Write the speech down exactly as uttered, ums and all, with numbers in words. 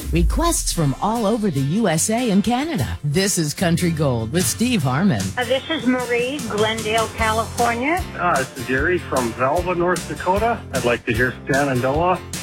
Requests from all over the U S A and Canada. This is Country Gold with Steve Harmon. Uh, this is Marie, Glendale, California. Uh, this is Jerry from Velva, North Dakota. I'd like to hear Shenandoah.